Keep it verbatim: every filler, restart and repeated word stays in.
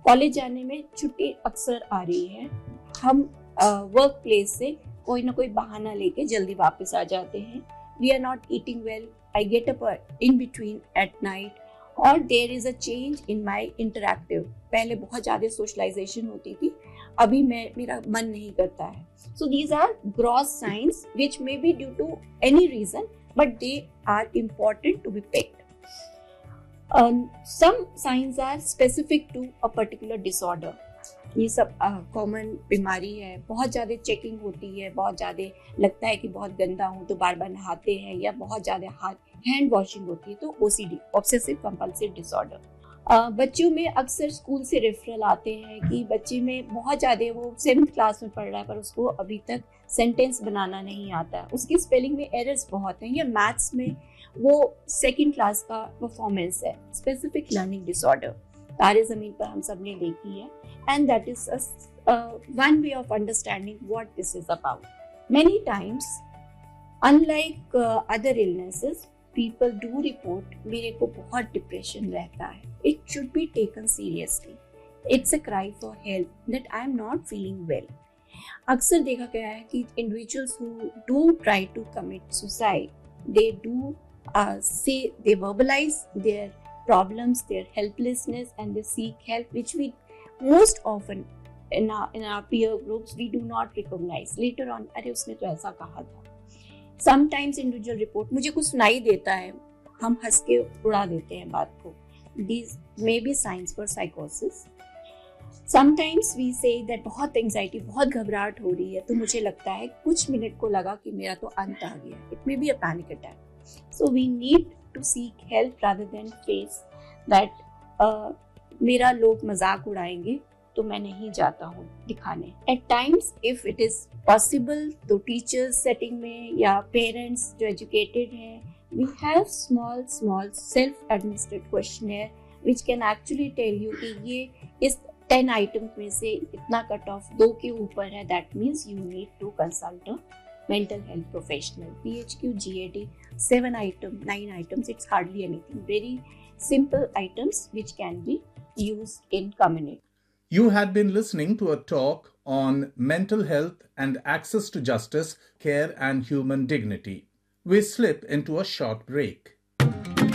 College जाने में छुट्टी अक्सर आ रही है, हम वर्क प्लेस से कोई ना कोई बहाना लेके जल्दी वापस आ जाते हैं. We are not eating well, I get up in between at night, और there is a change in my interactive. पहले बहुत ज़्यादा सोशलाइजेशन होती थी, अभी मैं मेरा मन नहीं करता है. So these are gross science which may be due to any reason, but they are important to be picked. Some science are specific to a particular disorder. ये सब कॉमन uh, बीमारी है. बहुत ज़्यादा चेकिंग होती है, बहुत ज़्यादा लगता है कि बहुत गंदा हूँ तो बार बार नहाते हैं, या बहुत ज़्यादा हाथ हैंड वॉशिंग होती है, तो ओसीडी, ऑब्सेसिव कंपल्सिव डिसऑर्डर. बच्चों में अक्सर स्कूल से रेफरल आते हैं कि बच्चे में बहुत ज़्यादा, वो सेवन्थ क्लास में पढ़ रहा है पर उसको अभी तक सेंटेंस बनाना नहीं आता है, उसकी स्पेलिंग में एरर्स बहुत हैं, या मैथ्स में वो सेकेंड क्लास का परफॉर्मेंस है. स्पेसिफिक लर्निंग डिसऑर्डर तारे ज़मीन पर हम सब ने देखी है, and that is a, uh, one way of understanding what this is about. Many times, unlike uh, other illnesses, people do report मेरे को बहुत डिप्रेशन रहता है. It should be taken seriously. It's a cry for help that I am not feeling well. अक्सर देखा गया है कि individuals who do try to commit suicide, they do uh, say, they verbalize their problems, their helplessness, and they seek help, which we most often in our in our peer groups we do not recognize later on. अरे उसने तो ऐसा कहा था. Sometimes individual report, मुझे कुछ सुनाई देता है, हम हंस के उड़ा देते हैं बात को. These may be signs for psychosis. Sometimes we say that बहुत एंजाइटी, बहुत घबराहट हो रही है, तो मुझे लगता है कुछ मिनट को लगा कि मेरा तो अंत आ गया. It may be a panic attack. So we need to seek help rather than face that uh, मेरा लोग मजाक उड़ाएंगे तो मैं नहीं जाता हूँ दिखाने. Eight times if it is possible, तो टीचर्स सेटिंग में या पेरेंट्स जो एजुकेटेड हैं, we have small small self administered questionnaire which can actually tell you कि ये इस टेन आइटम्स में से इतना कट ऑफ दो के ऊपर है. That means you need to consult a mental health professional. P H Q, G A D, seven items, nine items, it's hardly anything. Very simple items which can be used in community. You had been listening to a talk on mental health and access to justice, care and human dignity. We slip into a short break.